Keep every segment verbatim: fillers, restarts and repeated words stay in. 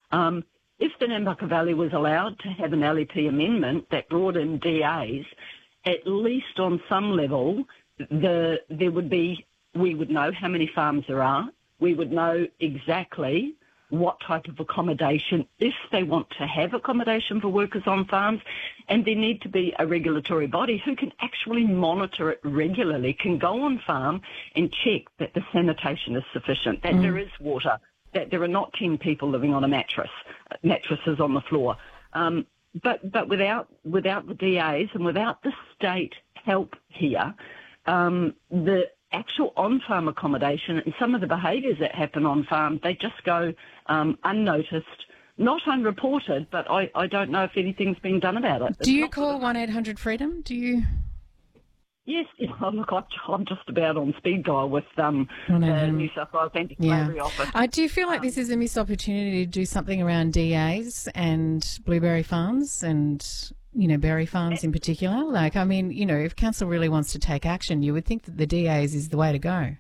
Um, if the Nambucca Valley was allowed to have an L E P amendment that brought in D As, at least on some level, the there would be, we would know how many farms there are. We would know exactly what type of accommodation, if they want to have accommodation for workers on farms, and there need to be a regulatory body who can actually monitor it regularly, can go on farm and check that the sanitation is sufficient, that mm. there is water, that there are not ten people living on a mattress, mattresses on the floor. Um, but but without without the D As and without the state help here, um, the actual on-farm accommodation and some of the behaviours that happen on farm, they just go um, unnoticed, not unreported, but I, I don't know if anything's been done about it. Do you call one eight hundred freedom? Do you? Yes, yes. Oh, look, I'm just about on speed dial with um, oh, no, the New South Wales Anti-Slavery yeah. Office. Uh, do you feel like um, this is a missed opportunity to do something around D As and blueberry farms and, you know, berry farms in particular? Like, I mean, you know, if council really wants to take action, you would think that the D As is the way to go.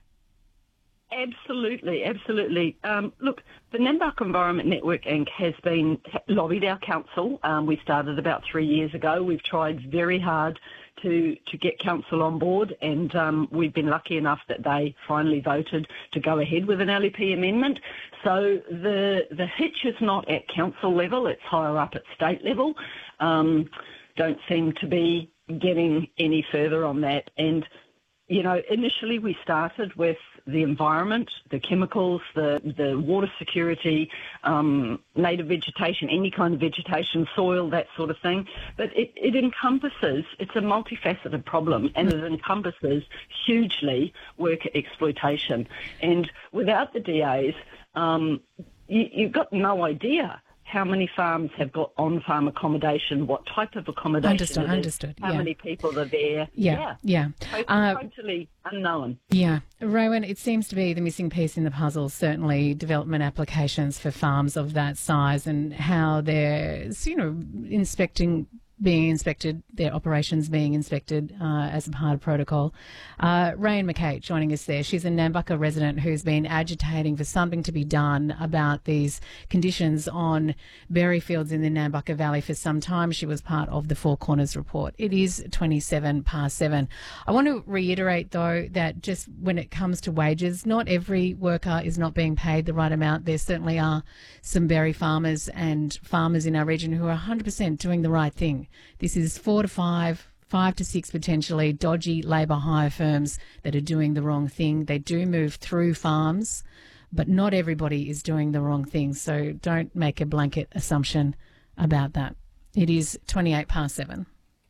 Absolutely, absolutely. Um, look, the Nambucca Environment Network Incorporated has been lobbied our council. Um, we started about three years ago. We've tried very hard to to get council on board, and um, we've been lucky enough that they finally voted to go ahead with an L E P amendment. So the the hitch is not at council level; it's higher up at state level. Um, don't seem to be getting any further on that. And you know, initially we started with the environment, the chemicals, the, the water security, um, native vegetation, any kind of vegetation, soil, that sort of thing. But it, it encompasses, it's a multifaceted problem, and it encompasses hugely worker exploitation. And without the D As, um, you, you've got no idea how many farms have got on-farm accommodation, what type of accommodation Understood, it is, understood, how yeah. many people are there. Yeah, yeah. Totally, uh, totally unknown. Yeah. Rowan, it seems to be the missing piece in the puzzle, certainly development applications for farms of that size and how they're, you know, inspecting being inspected, their operations being inspected uh, as a part of protocol. Uh, Rayan McKay joining us there. She's a Nambucca resident who's been agitating for something to be done about these conditions on berry fields in the Nambucca Valley for some time. She was part of the Four Corners report. It is twenty-seven past seven. I want to reiterate, though, that just when it comes to wages, not every worker is not being paid the right amount. There certainly are some berry farmers and farmers in our region who are one hundred percent doing the right thing. This is four to five, five to six potentially dodgy labour hire firms that are doing the wrong thing. They do move through farms, but not everybody is doing the wrong thing. So don't make a blanket assumption about that. It is twenty-eight past seven.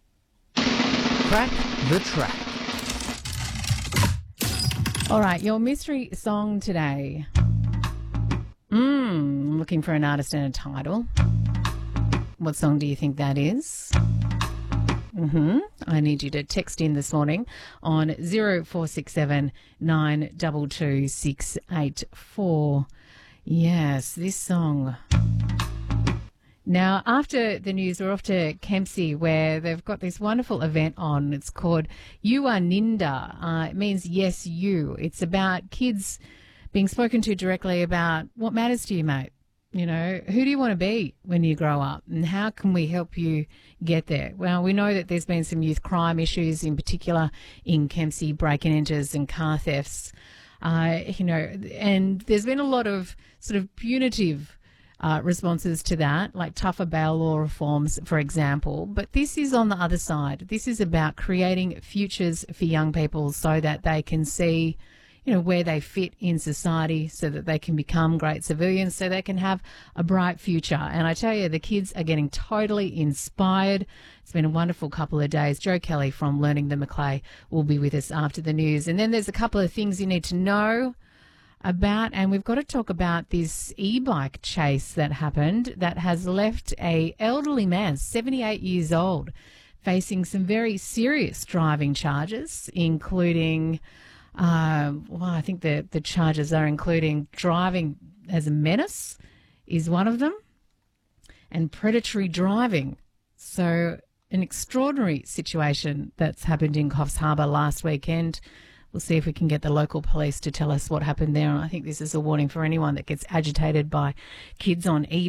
Crack the track. All right, your mystery song today. Mm, looking for an artist and a title. What song do you think that is? Mm-hmm. I need you to text in this morning on zero four six seven nine two two six eight four. Yes, this song. Now, after the news, we're off to Kempsey where they've got this wonderful event on. It's called You Are Ninda. Uh, it means yes, you. It's about kids being spoken to directly about what matters to you, mate. You know, who do you want to be when you grow up and how can we help you get there? Well, we know that there's been some youth crime issues, in particular in Kempsey, break-and-enters and car thefts, uh, you know, and there's been a lot of sort of punitive uh, responses to that, like tougher bail law reforms, for example. But this is on the other side. This is about creating futures for young people so that they can see, you know, where they fit in society so that they can become great civilians, so they can have a bright future. And I tell you, the kids are getting totally inspired. It's been a wonderful couple of days. Joe Kelly from Learning the Maclay will be with us after the news. And then there's a couple of things you need to know about, and we've got to talk about this e-bike chase that happened that has left a elderly man, seventy-eight years old, facing some very serious driving charges, including... Uh, well, I think the, the charges are including driving as a menace is one of them, and predatory driving. So an extraordinary situation that's happened in Coffs Harbour last weekend. We'll see if we can get the local police to tell us what happened there. And I think this is a warning for anyone that gets agitated by kids on e